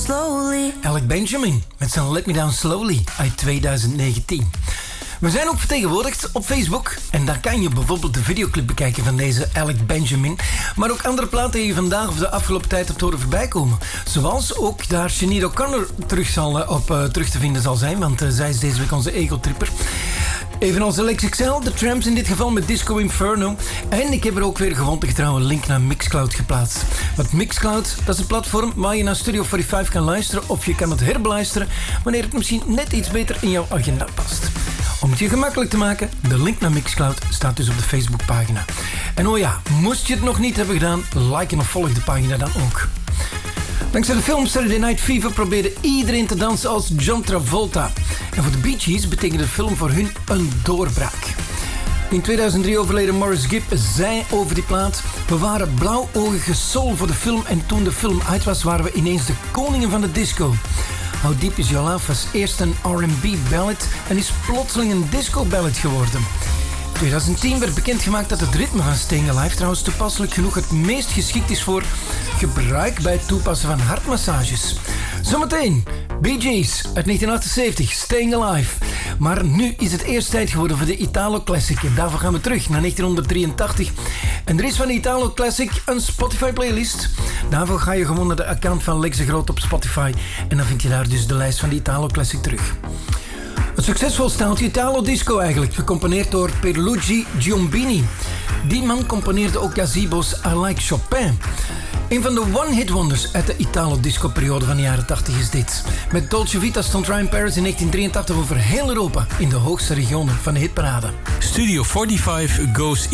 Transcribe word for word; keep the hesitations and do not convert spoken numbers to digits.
slowly. Alec Benjamin met zijn Let Me Down Slowly uit twintig negentien. We zijn ook vertegenwoordigd op Facebook. En daar kan je bijvoorbeeld de videoclip bekijken van deze Alec Benjamin. Maar ook andere platen die je vandaag of de afgelopen tijd hebt horen voorbij komen. Zoals ook daar Sinead O'Connor terug, zal, op, uh, terug te vinden zal zijn. Want uh, zij is deze week onze ego-tripper. Evenals Alex X L, de Tramps in dit geval met Disco Inferno. En ik heb er ook weer gewoon getrouw een link naar Mixcloud geplaatst. Want Mixcloud, dat is een platform waar je naar Studio vijfenveertig kan luisteren. Of je kan het herbeluisteren wanneer het misschien net iets beter in jouw agenda past. Om het je gemakkelijk te maken, de link naar Mixcloud staat dus op de Facebookpagina. En oh ja, moest je het nog niet hebben gedaan, like en of volg de pagina dan ook. Dankzij de film Saturday Night Fever probeerde iedereen te dansen als John Travolta. En voor de Bee Gees betekende de film voor hun een doorbraak. In tweeduizend drie overleden Maurice Gibb zei over die plaat: we waren blauwogige soul voor de film en toen de film uit was waren we ineens de koningen van de disco. How Deep Is Your Love was eerst een R en B ballad en is plotseling een disco ballad geworden. In twintig tien werd bekendgemaakt dat het ritme van Staying Alive trouwens toepasselijk genoeg het meest geschikt is voor gebruik bij het toepassen van hartmassages. Zometeen Bee Gees uit negentien achtenzeventig, Staying Alive. Maar nu is het eerst tijd geworden voor de Italo Classic. En daarvoor gaan we terug naar negentien drieëntachtig. En er is van de Italo Classic een Spotify playlist. Daarvoor ga je gewoon naar de account van Lex de Groot op Spotify. En dan vind je daar dus de lijst van de Italo Classic terug. Een succesvol staaltje Italo disco eigenlijk, gecomponeerd door Pierluigi Giombini. Die man componeerde ook Gazebo's I Like Chopin. Een van de one-hit wonders uit de Italo-disco-periode van de jaren tachtig is dit. Met Dolce Vita stond Ryan Paris in negentien drieëntachtig over heel Europa in de hoogste regionen van de hitparade. Studio vijfenveertig goes